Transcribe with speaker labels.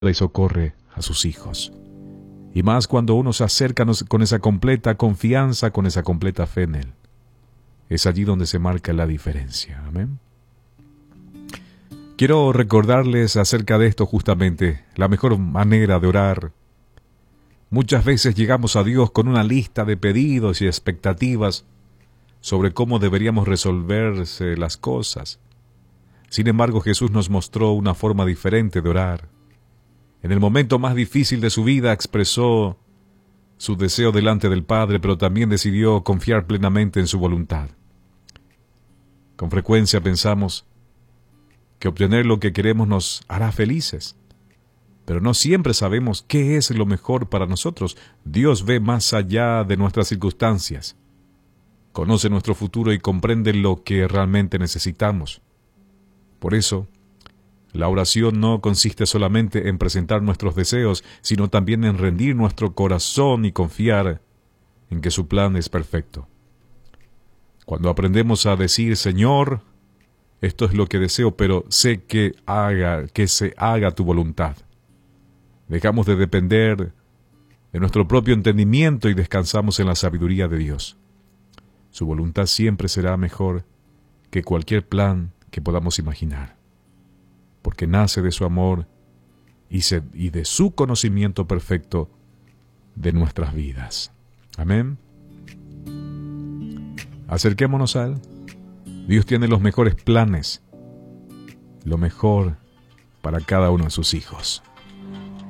Speaker 1: y socorre a sus hijos. Y más cuando uno se acerca con esa completa confianza, con esa completa fe en Él. Es allí donde se marca la diferencia. Amén. Quiero recordarles acerca de esto justamente, la mejor manera de orar. Muchas veces llegamos a Dios con una lista de pedidos y expectativas sobre cómo deberíamos resolverse las cosas. Sin embargo, Jesús nos mostró una forma diferente de orar. En el momento más difícil de su vida expresó su deseo delante del Padre, pero también decidió confiar plenamente en su voluntad. Con frecuencia pensamos que obtener lo que queremos nos hará felices, pero no siempre sabemos qué es lo mejor para nosotros. Dios ve más allá de nuestras circunstancias, conoce nuestro futuro y comprende lo que realmente necesitamos. Por eso, la oración no consiste solamente en presentar nuestros deseos, sino también en rendir nuestro corazón y confiar en que su plan es perfecto. Cuando aprendemos a decir, Señor, esto es lo que deseo, pero sé que se haga tu voluntad. Dejamos de depender de nuestro propio entendimiento y descansamos en la sabiduría de Dios. Su voluntad siempre será mejor que cualquier plan que podamos imaginar, porque nace de su amor y de su conocimiento perfecto de nuestras vidas. Amén. Acerquémonos a Él. Dios tiene los mejores planes, lo mejor para cada uno de sus hijos.